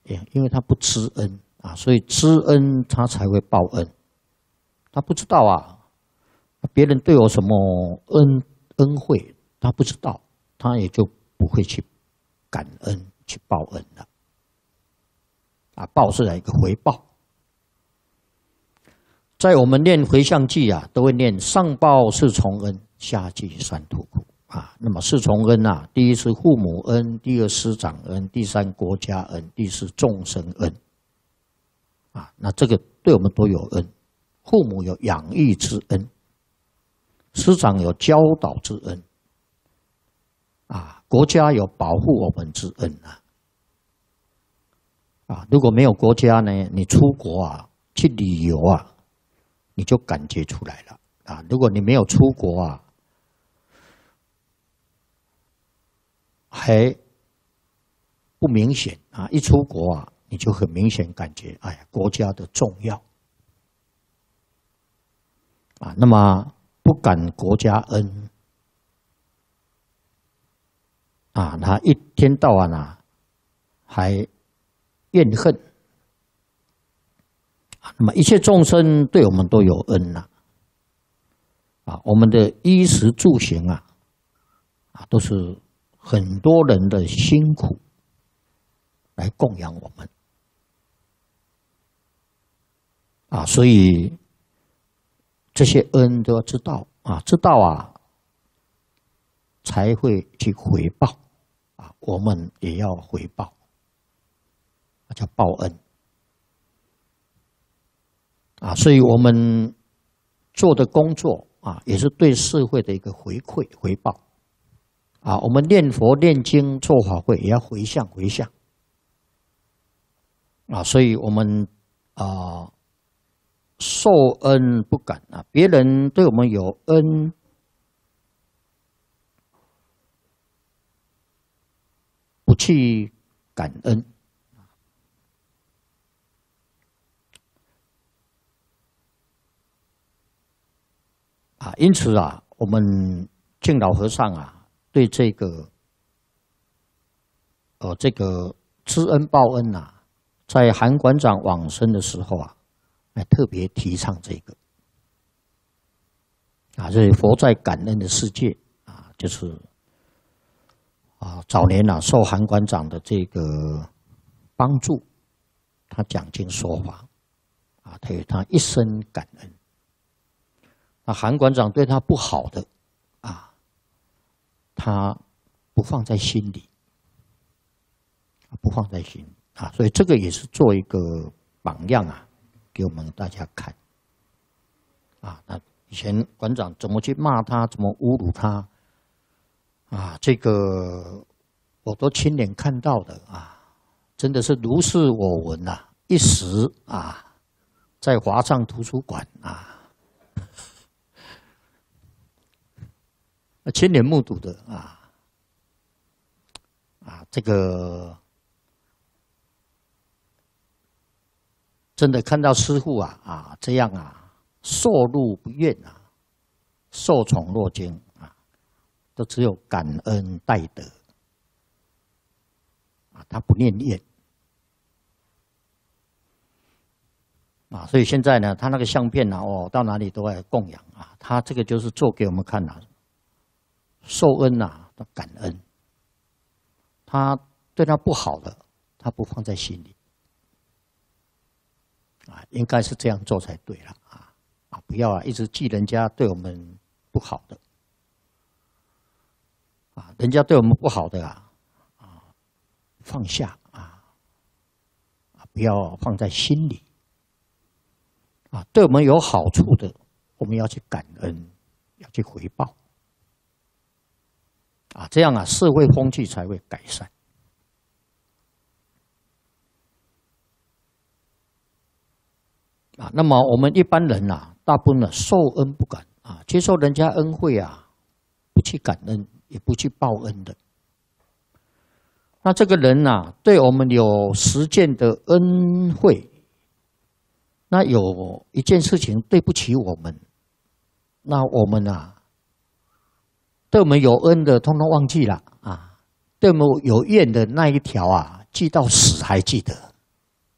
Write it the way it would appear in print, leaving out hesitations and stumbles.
因为他不知恩啊，所以知恩他才会报恩。他不知道啊，别人对我什么恩惠，他不知道，他也就不会去感恩去报恩了。啊，报是一个回报。在我们念回向偈啊，都会念上报四重恩，下济三途苦啊。那么四重恩啊，第一是父母恩，第二师长恩，第三国家恩，第四众生恩啊。那这个对我们都有恩。父母有养育之恩，师长有教导之恩，啊，国家有保护我们之恩啊。啊，如果没有国家呢，你出国啊，去旅游啊，你就感觉出来了啊。如果你没有出国啊，还不明显啊，一出国啊，你就很明显感觉，哎呀，国家的重要。啊，那么不感国家恩啊，他一天到晚啊还怨恨啊。那么一切众生对我们都有恩呐，啊，我们的衣食住行啊，都是很多人的辛苦来供养我们啊，所以。这些恩都要知道啊，知道啊，才会去回报啊。我们也要回报，叫报恩啊。所以我们做的工作啊，也是对社会的一个回报啊。我们念佛、念经、做法会，也要回向啊。所以我们受恩不感啊，别人对我们有恩，不去感恩啊。因此啊，我们敬老和尚啊，对这个知恩报恩啊，在韩馆长往生的时候啊。特别提倡这个啊，这佛在感恩的世界啊，就是啊，早年啊受韩馆长的这个帮助，他讲经说法啊，他一生感恩。那韩馆长对他不好的啊，他不放在心里，啊，所以这个也是做一个榜样啊。给我们大家看，啊，那以前馆长怎么去骂他，怎么侮辱他，啊，这个我都亲眼看到的啊，真的是如是我闻呐，一时啊，在华藏图书馆啊，亲眼目睹的这个。真的看到师父这样受禄不怨受宠若惊都只有感恩戴德他不念怨所以现在呢，他那个相片到哪里都要供养他这个就是做给我们看受恩感恩，他对他不好的，他不放在心里。应该是这样做才对了不要一直记人家对我们不好的人家对我们不好的放下不要放在心里对我们有好处的，我们要去感恩，要去回报这样社会风气才会改善。那么我们一般人大部分受恩不感接受人家恩惠不去感恩，也不去报恩的。那这个人对我们有实践的恩惠，那有一件事情对不起我们，那我们对我们有恩的，通通忘记了对我们有怨的那一条记到死还记得。